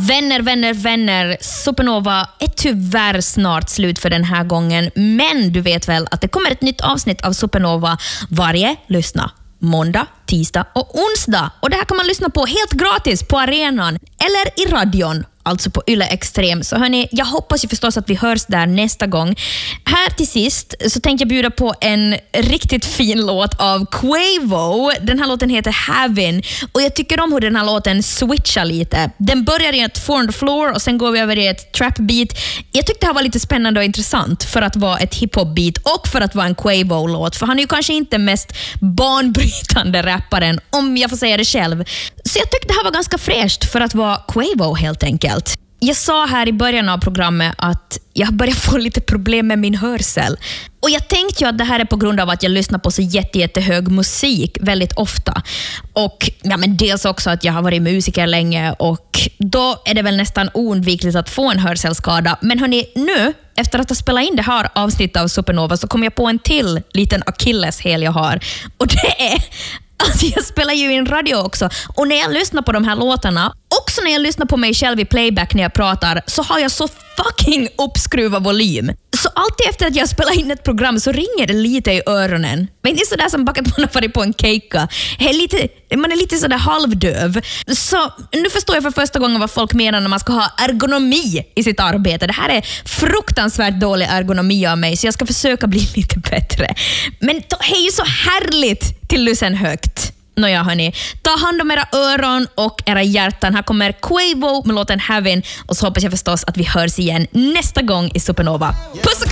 Vänner, Supernova är tyvärr snart slut för den här gången, men du vet väl att det kommer ett nytt avsnitt av Supernova varje lyssna. Måndag, tisdag och onsdag. Och det här kan man lyssna på helt gratis på arenan eller i radion, alltså på Yle Extrem. Så hörni, jag hoppas ju förstås att vi hörs där nästa gång. Här till sist så tänkte jag bjuda på en riktigt fin låt av Quavo. Den här låten heter Havin och jag tycker om hur den här låten switchar lite. Den börjar i ett 4 on the floor och sen går vi över i ett trap beat. Jag tyckte det här var lite spännande och intressant för att vara ett hiphop beat och för att vara en Quavo-låt. För han är ju kanske inte mest banbrytande rapparen, om jag får säga det själv. Så jag tyckte det här var ganska fräscht för att vara Quavo helt enkelt. Jag sa här i början av programmet att jag börjar få lite problem med min hörsel. Och jag tänkte ju att det här är på grund av att jag lyssnar på så jättehög musik väldigt ofta. Och ja, men dels också att jag har varit musiker länge och då är det väl nästan oundvikligt att få en hörselskada. Men hörni, nu efter att ha spelat in det här avsnittet av Supernova så kom jag på en till liten akilleshäl jag har. Och det är... Alltså jag spelar ju in radio också och när jag lyssnar på de här låtarna, också när jag lyssnar på mig själv i playback när jag pratar, så har jag så fucking uppskruvad volym. Så alltid efter att jag spelar in ett program så ringer det lite i öronen. Men det är sådär som bara att man har varit på en keika. Man är lite sådär halvdöv. Så nu förstår jag för första gången vad folk menar när man ska ha ergonomi i sitt arbete. Det här är fruktansvärt dålig ergonomi av mig, så jag ska försöka bli lite bättre. Men det är ju så härligt till lyssna högt. Nåja hörni, ta hand om era öron och era hjärtan. Här kommer Quavo med låten Havin och så hoppas jag förstås att vi hörs igen nästa gång i Supernova. Puss och